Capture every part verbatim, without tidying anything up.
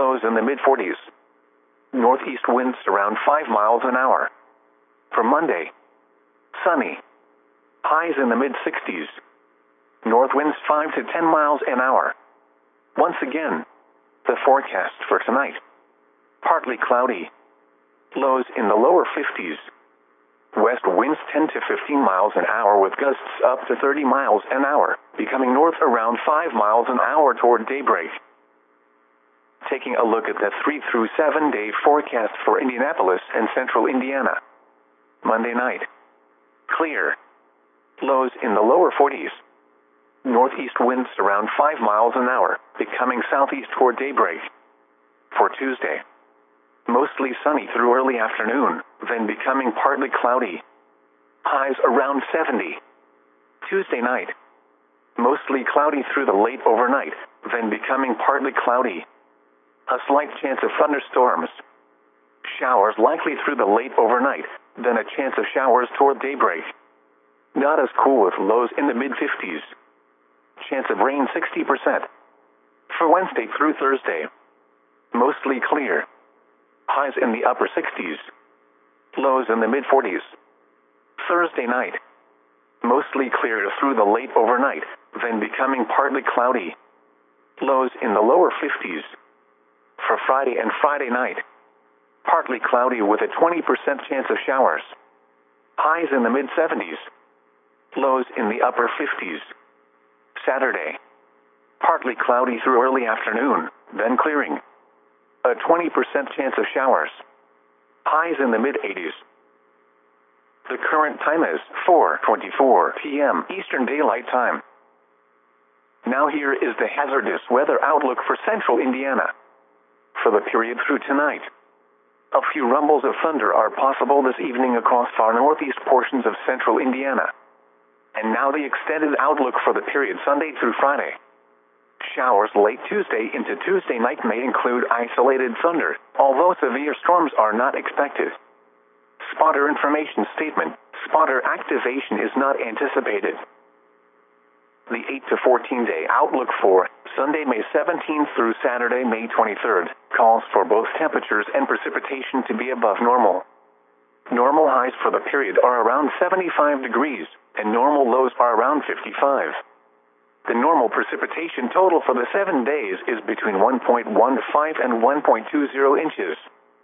lows in the mid forties. Northeast winds around five miles an hour. For Monday, sunny. Highs in the mid sixties. North winds five to ten miles an hour. Once again, the forecast for tonight. Partly cloudy. Lows in the lower fifties. West winds ten to fifteen miles an hour with gusts up to thirty miles an hour, becoming north around five miles an hour toward daybreak. Taking a look at the three through seven day forecast for Indianapolis and central Indiana. Monday night. Clear. Lows in the lower forties. Northeast winds around five miles an hour, becoming southeast toward daybreak. For Tuesday. Mostly sunny through early afternoon, then becoming partly cloudy. Highs around seventy. Tuesday night. Mostly cloudy through the late overnight, then becoming partly cloudy. A slight chance of thunderstorms. Showers likely through the late overnight, then a chance of showers toward daybreak. Not as cool with lows in the mid fifties. Chance of rain sixty percent. For Wednesday through Thursday. Mostly clear. Highs in the upper sixties. Lows in the mid forties. Thursday night. Mostly clear through the late overnight, then becoming partly cloudy. Lows in the lower fifties. For Friday and Friday night. Partly cloudy with a twenty percent chance of showers. Highs in the mid seventies. Lows in the upper fifties. Saturday. Partly cloudy through early afternoon, then clearing. A twenty percent chance of showers. Highs in the mid eighties. The current time is four twenty-four p m Eastern Daylight Time. Now here is the hazardous weather outlook for central Indiana. For the period through tonight. A few rumbles of thunder are possible this evening across far northeast portions of central Indiana. And now the extended outlook for the period Sunday through Friday. Showers late Tuesday into Tuesday night may include isolated thunder, although severe storms are not expected. Spotter information statement: spotter activation is not anticipated. The eight to fourteen day outlook for Sunday, May seventeenth through Saturday, May twenty-third, calls for both temperatures and precipitation to be above normal. Normal highs for the period are around seventy-five degrees, and normal lows are around fifty-five. The normal precipitation total for the seven days is between one point one five and one point two zero inches.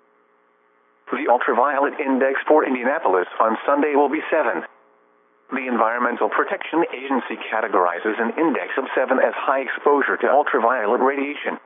The ultraviolet index for Indianapolis on Sunday will be seven. The Environmental Protection Agency categorizes an index of seven as high exposure to ultraviolet radiation.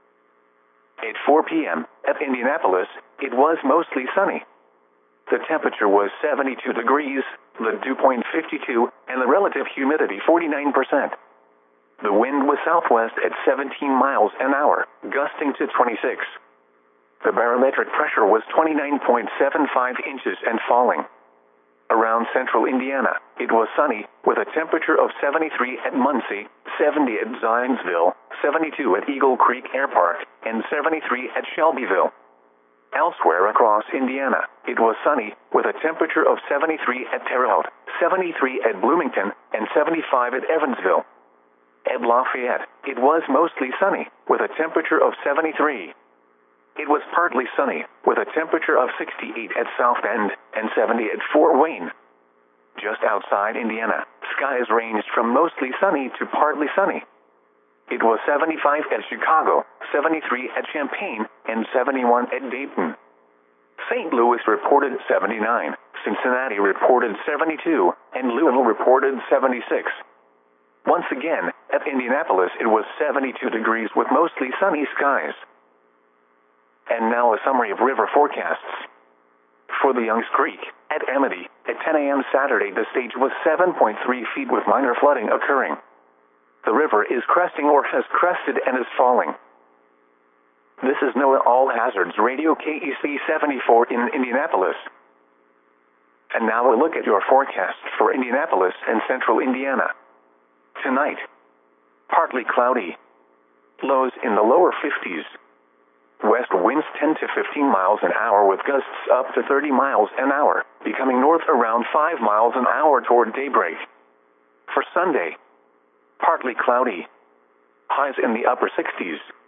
At four p m at Indianapolis, it was mostly sunny. The temperature was seventy-two degrees, the dew point fifty-two, and the relative humidity forty-nine percent. The wind was southwest at seventeen miles an hour, gusting to twenty-six. The barometric pressure was twenty-nine point seven five inches and falling. Around central Indiana, it was sunny, with a temperature of seventy-three at Muncie, seventy at Zionsville, seventy-two at Eagle Creek Air Park, and seventy-three at Shelbyville. Elsewhere across Indiana, it was sunny, with a temperature of seventy-three at Terre Haute, seventy-three at Bloomington, and seventy-five at Evansville. At Lafayette, it was mostly sunny, with a temperature of seventy-three. It was partly sunny, with a temperature of sixty-eight at South Bend, and seventy at Fort Wayne. Just outside Indiana, skies ranged from mostly sunny to partly sunny. It was seventy-five at Chicago, seventy-three at Champaign, and seventy-one at Dayton. Saint Louis reported seventy-nine, Cincinnati reported seventy-two, and Louisville reported seventy-six. Once again, at Indianapolis it was seventy-two degrees with mostly sunny skies. And now a summary of river forecasts. For the Youngs Creek, at Amity, at ten a m Saturday the stage was seven point three feet with minor flooding occurring. The river is cresting or has crested and is falling. This is NOAA All Hazards Radio K E C seventy-four in Indianapolis. And now a look at your forecast for Indianapolis and central Indiana. Tonight, partly cloudy. Lows in the lower fifties. West winds ten to fifteen miles an hour with gusts up to thirty miles an hour, becoming north around five miles an hour toward daybreak. For Sunday, partly cloudy. Highs in the upper sixties.